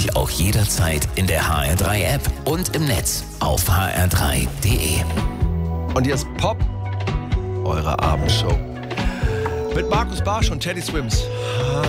natürlich auch jederzeit in der HR3-App und im Netz auf hr3.de. Und jetzt Pop, eure Abendshow. Mit Markus Barsch und Teddy Swims.